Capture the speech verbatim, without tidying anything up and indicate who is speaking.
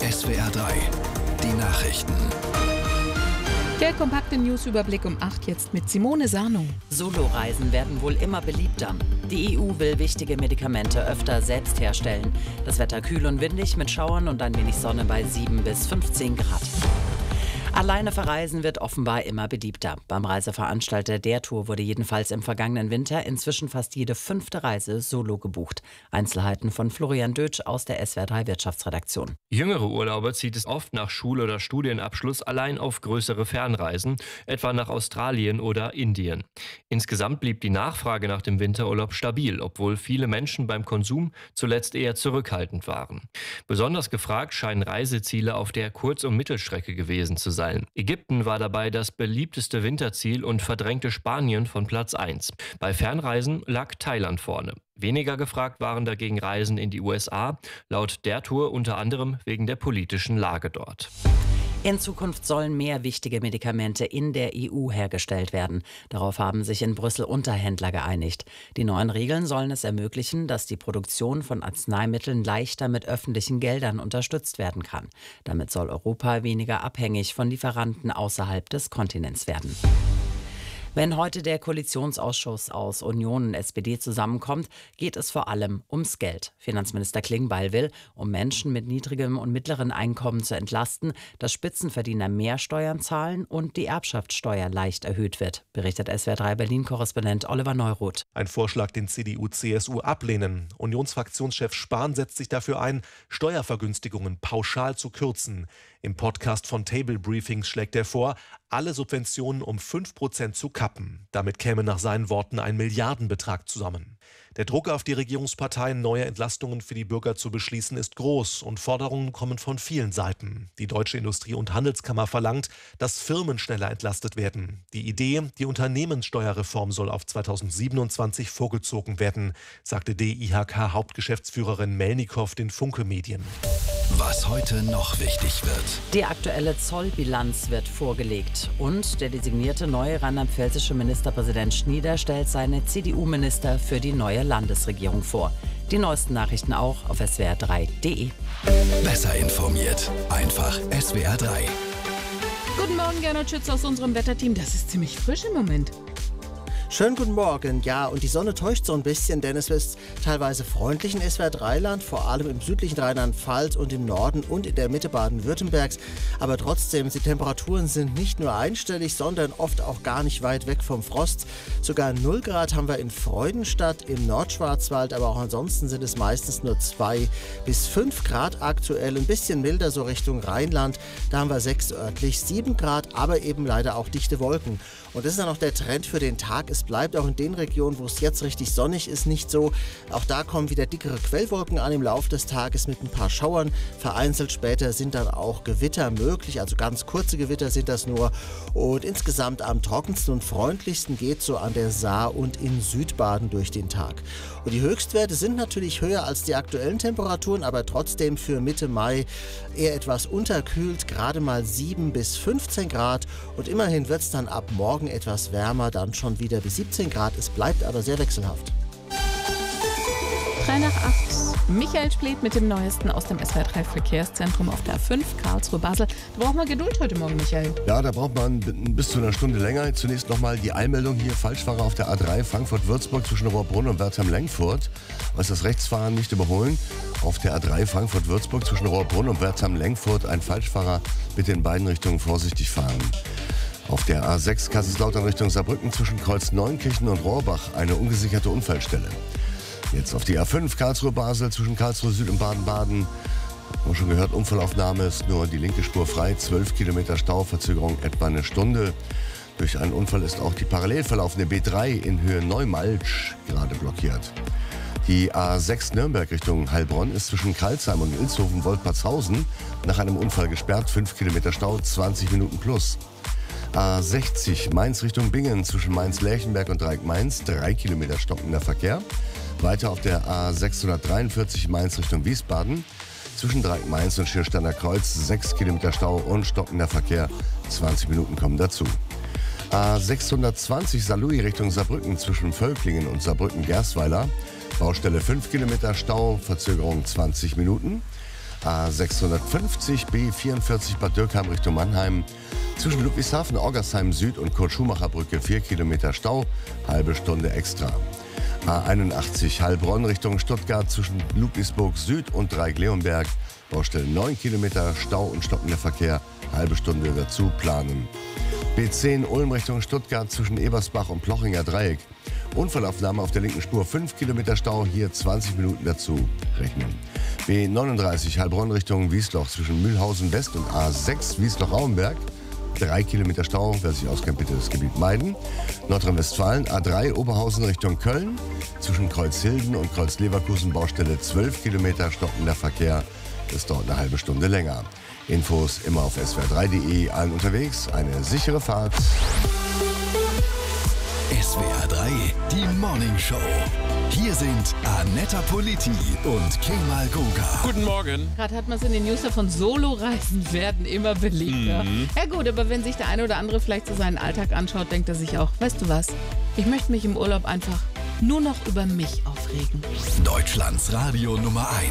Speaker 1: S W R drei, die Nachrichten.
Speaker 2: Der kompakte Newsüberblick um acht jetzt mit Simone Sarno.
Speaker 3: Soloreisen werden wohl immer beliebter. Die E U will wichtige Medikamente öfter selbst herstellen. Das Wetter kühl und windig mit Schauern und ein wenig Sonne bei sieben bis fünfzehn Grad. Alleine verreisen wird offenbar immer beliebter. Beim Reiseveranstalter der Tour wurde jedenfalls im vergangenen Winter inzwischen fast jede fünfte Reise solo gebucht. Einzelheiten von Florian Dötsch aus der S W R drei Wirtschaftsredaktion.
Speaker 4: Jüngere Urlauber zieht es oft nach Schul- oder Studienabschluss allein auf größere Fernreisen, etwa nach Australien oder Indien. Insgesamt blieb die Nachfrage nach dem Winterurlaub stabil, obwohl viele Menschen beim Konsum zuletzt eher zurückhaltend waren. Besonders gefragt scheinen Reiseziele auf der Kurz- und Mittelstrecke gewesen zu sein. Ägypten war dabei das beliebteste Winterziel und verdrängte Spanien von Platz eins. Bei Fernreisen lag Thailand vorne. Weniger gefragt waren dagegen Reisen in die U S A, laut der Tour unter anderem wegen der politischen Lage dort.
Speaker 3: In Zukunft sollen mehr wichtige Medikamente in der E U hergestellt werden. Darauf haben sich in Brüssel Unterhändler geeinigt. Die neuen Regeln sollen es ermöglichen, dass die Produktion von Arzneimitteln leichter mit öffentlichen Geldern unterstützt werden kann. Damit soll Europa weniger abhängig von Lieferanten außerhalb des Kontinents werden. Wenn heute der Koalitionsausschuss aus Union und S P D zusammenkommt, geht es vor allem ums Geld. Finanzminister Klingbeil will, um Menschen mit niedrigem und mittleren Einkommen zu entlasten, dass Spitzenverdiener mehr Steuern zahlen und die Erbschaftssteuer leicht erhöht wird, berichtet S W R drei Berlin-Korrespondent Oliver Neuroth.
Speaker 5: Ein Vorschlag, den C D U C S U ablehnen. Unionsfraktionschef Spahn setzt sich dafür ein, Steuervergünstigungen pauschal zu kürzen. Im Podcast von Table Briefings schlägt er vor, alle Subventionen um fünf Prozent zu kappen. Damit käme nach seinen Worten ein Milliardenbetrag zusammen. Der Druck auf die Regierungsparteien, neue Entlastungen für die Bürger zu beschließen, ist groß und Forderungen kommen von vielen Seiten. Die Deutsche Industrie- und Handelskammer verlangt, dass Firmen schneller entlastet werden. Die Idee, die Unternehmenssteuerreform soll auf zweitausendsiebenundzwanzig vorgezogen werden, sagte D I H K-Hauptgeschäftsführerin Melnikow den Funke Medien.
Speaker 1: Was heute noch wichtig wird.
Speaker 3: Die aktuelle Zollbilanz wird vorgelegt und der designierte neue rheinland-pfälzische Ministerpräsident Schnieder stellt seine C D U-Minister für die neue Landesregierung vor. Die neuesten Nachrichten auch auf S W R drei Punkt D E.
Speaker 1: Besser informiert, einfach S W R drei.
Speaker 2: Guten Morgen, Gernot Schütz aus unserem Wetterteam. Das ist ziemlich frisch im Moment.
Speaker 6: Schönen guten Morgen. Ja, und die Sonne täuscht so ein bisschen, denn es ist teilweise freundlich in S W R drei Land, vor allem im südlichen Rheinland-Pfalz und im Norden und in der Mitte Baden-Württembergs. Aber trotzdem, die Temperaturen sind nicht nur einstellig, sondern oft auch gar nicht weit weg vom Frost. Sogar null Grad haben wir in Freudenstadt im Nordschwarzwald, aber auch ansonsten sind es meistens nur zwei bis fünf Grad aktuell. Ein bisschen milder so Richtung Rheinland, da haben wir sechs örtlich, sieben Grad, aber eben leider auch dichte Wolken. Und das ist dann auch der Trend für den Tag. Es bleibt auch in den Regionen, wo es jetzt richtig sonnig ist, nicht so. Auch da kommen wieder dickere Quellwolken an im Laufe des Tages mit ein paar Schauern. Vereinzelt später sind dann auch Gewitter möglich, also ganz kurze Gewitter sind das nur. Und insgesamt am trockensten und freundlichsten geht so an der Saar und in Südbaden durch den Tag. Und die Höchstwerte sind natürlich höher als die aktuellen Temperaturen, aber trotzdem für Mitte Mai eher etwas unterkühlt, gerade mal sieben bis fünfzehn Grad. Und immerhin wird es dann ab morgen etwas wärmer, dann schon wieder bis siebzehn Grad. Es bleibt aber sehr wechselhaft.
Speaker 2: drei nach acht. Michael Splet mit dem Neuesten aus dem S W R drei Verkehrszentrum auf der A fünf Karlsruhe-Basel. Da braucht man Geduld heute Morgen, Michael.
Speaker 7: Ja, da braucht man bis zu einer Stunde länger. Zunächst nochmal die Eilmeldung hier. Falschfahrer auf der A drei Frankfurt-Würzburg zwischen Rohrbrunn und Wertheim-Lengfurt. Was das Rechtsfahren nicht überholen. Auf der A drei Frankfurt-Würzburg zwischen Rohrbrunn und Wertheim-Lengfurt ein Falschfahrer. Bitte in beiden Richtungen vorsichtig fahren. Auf der A sechs Kaiserslautern Richtung Saarbrücken zwischen Kreuz Neunkirchen und Rohrbach eine ungesicherte Unfallstelle. Jetzt auf die A fünf Karlsruhe-Basel zwischen Karlsruhe Süd und Baden-Baden. Haben wir schon gehört, Unfallaufnahme ist nur die linke Spur frei, zwölf Kilometer Stau, Verzögerung etwa eine Stunde. Durch einen Unfall ist auch die parallel verlaufende B drei in Höhe Neumaltsch gerade blockiert. Die A sechs Nürnberg Richtung Heilbronn ist zwischen Karlsheim und Ilshofen-Wolfratshausen nach einem Unfall gesperrt, fünf Kilometer Stau, zwanzig Minuten plus. A sechzig Mainz Richtung Bingen zwischen Mainz-Lerchenberg und Dreieck-Mainz, drei Kilometer stockender Verkehr. Weiter auf der A sechshundertdreiundvierzig Mainz Richtung Wiesbaden zwischen Dreieck-Mainz und Schiersteiner Kreuz, sechs Kilometer Stau und stockender Verkehr, zwanzig Minuten kommen dazu. A sechshundertzwanzig Saarlouis Richtung Saarbrücken zwischen Völklingen und Saarbrücken-Gersweiler, Baustelle fünf Kilometer Stau, Verzögerung zwanzig Minuten. A sechshundertfünfzig B vierundvierzig Bad Dürkheim Richtung Mannheim. Zwischen Ludwigshafen, Orgersheim Süd und Kurt-Schumacher-Brücke vier Kilometer Stau, halbe Stunde extra. A einundachtzig Heilbronn Richtung Stuttgart zwischen Ludwigsburg Süd und Dreieck-Leonberg. Baustelle neun Kilometer Stau und stockender Verkehr, halbe Stunde dazu planen. B zehn Ulm Richtung Stuttgart zwischen Ebersbach und Plochinger Dreieck. Unfallaufnahme auf der linken Spur, fünf Kilometer Stau, hier zwanzig Minuten dazu rechnen. B neununddreißig Heilbronn Richtung Wiesloch zwischen Mühlhausen West und A sechs Wiesloch-Rauenberg. Drei Kilometer Stau, wer sich auskennt, bitte das Gebiet meiden. Nordrhein-Westfalen, A drei Oberhausen Richtung Köln. Zwischen Kreuzhilden und Kreuzleverkusen Baustelle zwölf Kilometer stockender Verkehr. Das dauert eine halbe Stunde länger. Infos immer auf s w r drei punkt de. Allen unterwegs, eine sichere Fahrt.
Speaker 1: S W R drei, die Morning Show. Hier sind Annetta Politi und Kemal Goga.
Speaker 8: Guten Morgen.
Speaker 2: Gerade hat man es in den News davon, Soloreisen werden immer beliebter.
Speaker 8: Mhm.
Speaker 2: Ja gut, aber wenn sich der eine oder andere vielleicht so seinen Alltag anschaut, denkt er sich auch, weißt du was, ich möchte mich im Urlaub einfach nur noch über mich aufregen.
Speaker 1: Deutschlands Radio Nummer eins.